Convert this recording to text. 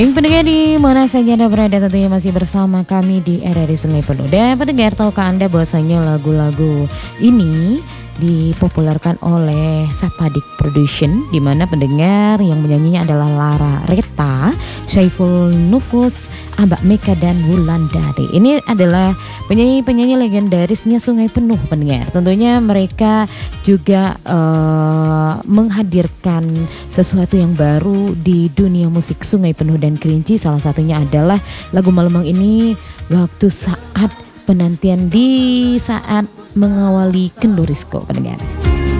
Yang pendengar di mana saja Anda berada, tentunya masih bersama kami di RRI Sungai Penuh. Dan pendengar, tahukah Anda bahwasanya lagu-lagu ini dipopulerkan oleh Sapadik Production, di mana pendengar yang menyanyinya adalah Lara Reta, Syaiful Nufus, Abak Meka dan Wulandari. Ini adalah penyanyi-penyanyi legendarisnya Sungai Penuh, pendengar. Tentunya mereka juga menghadirkan sesuatu yang baru di dunia musik Sungai Penuh dan Kerinci. Salah satunya adalah lagu Malemang ini, waktu saat penantian di saat mengawali Kendurisko, pendengar.